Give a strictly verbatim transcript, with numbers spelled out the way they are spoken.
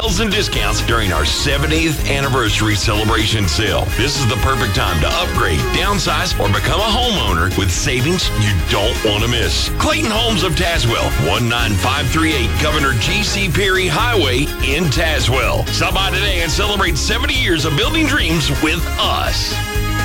sales and discounts during our seventieth anniversary celebration sale. This is the perfect time to upgrade, downsize, or become a homeowner with savings you don't want to miss. Clayton Homes of Tazewell, one nine five three eight Governor G C Peary Highway in Tazewell. Stop by today and celebrate seventy years of building dreams with us.